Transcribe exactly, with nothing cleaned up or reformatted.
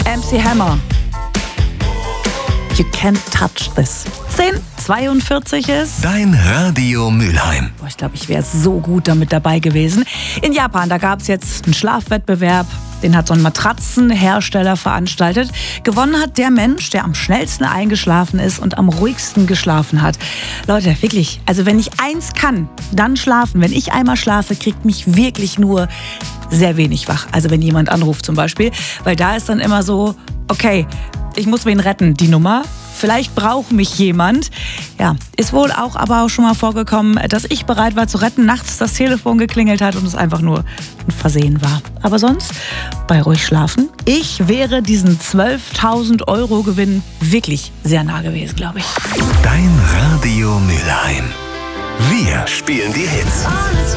M C Hammer. You can't touch this. zehn Uhr zweiundvierzig ist. Dein Radio Mülheim. Boah, ich glaube, ich wäre so gut damit dabei gewesen. In Japan, da gab es jetzt einen Schlafwettbewerb. Den hat so ein Matratzenhersteller veranstaltet. Gewonnen hat der Mensch, der am schnellsten eingeschlafen ist und am ruhigsten geschlafen hat. Leute, wirklich, also wenn ich eins kann, dann schlafen. Wenn ich einmal schlafe, kriegt mich wirklich nur sehr wenig wach. Also wenn jemand anruft zum Beispiel. Weil da ist dann immer so, okay, ich muss wen retten, die Nummer. Vielleicht braucht mich jemand. Ja, ist wohl auch aber auch schon mal vorgekommen, dass ich bereit war zu retten, nachts das Telefon geklingelt hat und es einfach nur ein Versehen war. Aber sonst, bei ruhig schlafen, ich wäre diesen zwölftausend Euro Gewinn wirklich sehr nah gewesen, glaube ich. Dein Radio Mülheim. Wir spielen die Hits.